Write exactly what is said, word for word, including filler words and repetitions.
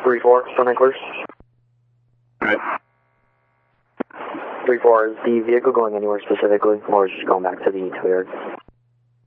three four, Sunny clear. Right. three four, is the vehicle going anywhere specifically, or is it just going back to the tow yard?